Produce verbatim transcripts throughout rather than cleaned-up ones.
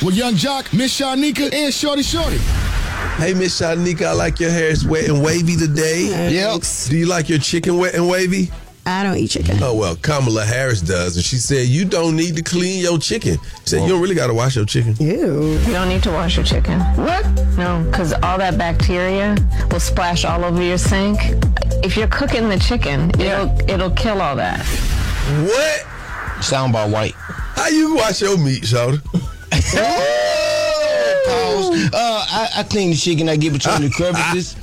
with Young Jock, Miss Shanika, and Shorty Shorty. Hey, Miss Shanika, I like your hair. It's wet and wavy today. Yep. Do you like your chicken wet and wavy? I don't eat chicken. Oh, well, Kamala Harris does. And she said, you don't need to clean your chicken. She said, you don't really got to wash your chicken. Ew. You don't need to wash your chicken. What? No, because all that bacteria will splash all over your sink. If you're cooking the chicken, Yeah. it'll it'll kill all that. What? Sound about white. How you wash your meat, Shawty? Pause. Uh, I, I clean the chicken. I get between the crevices.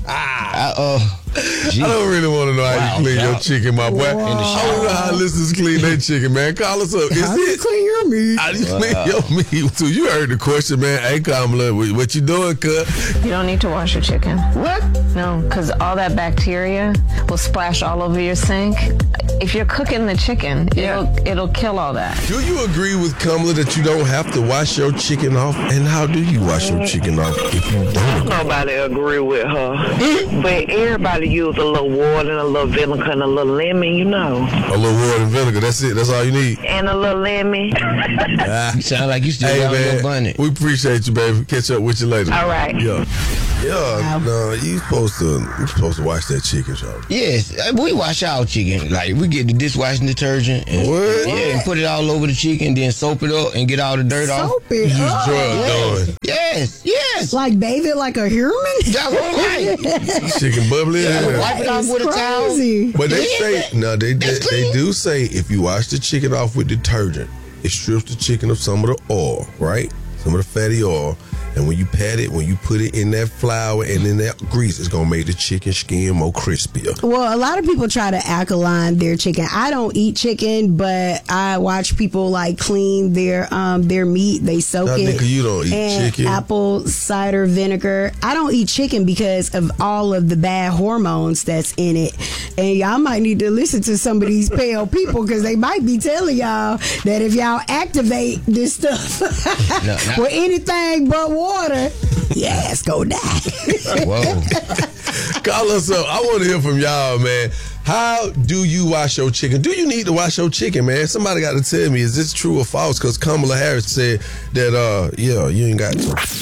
I, uh, I don't really want to know how Wow, you clean your y'all- chicken, my boy. In the I want to shower. know how listeners clean their chicken, man. Call us up. Is How do you it? clean your meat? How do you clean your meat? So you heard the question, man. Hey, Kamala, what what you doing, cuz? You don't need to wash your chicken. what? No, because all that bacteria will splash all over your sink. If you're cooking the chicken, Yeah. it'll it'll kill all that. Do you agree with Kamala that you don't have to wash your chicken off? And how do you wash your chicken off if you don't? Nobody agree with her. But everybody use a little water and a little vinegar and a little lemon, you know. A little water and vinegar. That's it. That's all you need. And a little lemon. Ah. You sound like you still Hey, got a little man. bunny. We appreciate you, baby. Catch up with you later. All right. Yeah. Yeah. No, you supposed to. You supposed to wash that chicken, Shawty. Yes, uh, we wash our chicken. Like, we get the dishwashing detergent. And, What? Yeah, and put it all over the chicken, then soap it up and get all the dirt off. Soap it up. Drug doing. Yes, yes. Like bathe it like a human? That's all right. Chicken bubbly. Yeah, Yeah. wipe it off with a towel. Crazy. But they Yeah, say that- no, they they, that's they clean. do say if you wash the chicken off with detergent, it strips the chicken of some of the oil, right? Some of the fatty oil. And when you pat it, when you put it in that flour and in that grease, it's gonna make the chicken skin more crispier. Well, a lot of people try to alkaline their chicken. I don't eat chicken, but I watch people like clean their um their meat. They soak Now, it. nigga, you don't eat in chicken. apple cider vinegar. I don't eat chicken because of all of the bad hormones that's in it. And y'all might need to listen to some of these pale people because they might be telling y'all that if y'all activate this stuff No, no. with anything but water, yeah, it's gonna die. Whoa. Call us up. I want to hear from y'all, man. How do you wash your chicken? Do you need to wash your chicken, man? Somebody got to tell me, is this true or false? Because Kamala Harris said that, uh, yeah, you ain't got to.